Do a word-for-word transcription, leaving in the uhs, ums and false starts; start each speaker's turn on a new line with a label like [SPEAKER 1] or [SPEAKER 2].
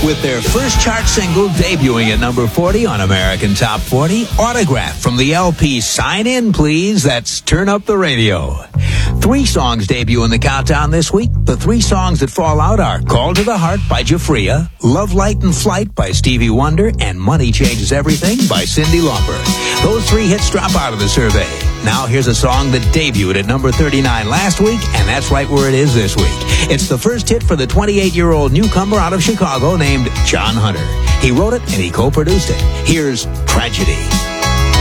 [SPEAKER 1] With their first chart single debuting at number forty on American Top forty, Autograph from the L P Sign In Please, that's Turn Up the Radio. Three songs debut in the countdown this week. The three songs that fall out are Call to the Heart by Jafria, Love, Light, and Flight by Stevie Wonder, and Money Changes Everything by Cyndi Lauper. Those three hits drop out of the survey. Now here's a song that debuted at number thirty-nine last week, and that's right where it is this week. It's the first hit for the twenty-eight-year-old newcomer out of Chicago named John Hunter. He wrote it and he co-produced it. Here's Tragedy.